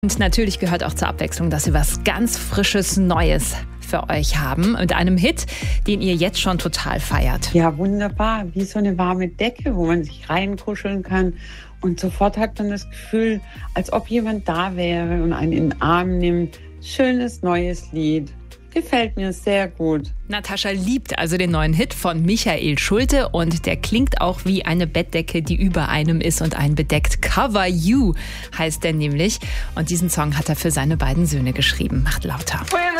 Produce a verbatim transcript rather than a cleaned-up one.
Und natürlich gehört auch zur Abwechslung, dass wir was ganz Frisches, Neues für euch haben. Mit einem Hit, den ihr jetzt schon total feiert. Ja, wunderbar. Wie so eine warme Decke, wo man sich reinkuscheln kann. Und sofort hat man das Gefühl, als ob jemand da wäre und einen in den Arm nimmt. Schönes, neues Lied. Gefällt mir sehr gut. Natascha liebt also den neuen Hit von Michael Schulte und der klingt auch wie eine Bettdecke, die über einem ist und einen bedeckt. Cover You heißt der nämlich und diesen Song hat er für seine beiden Söhne geschrieben. Macht lauter.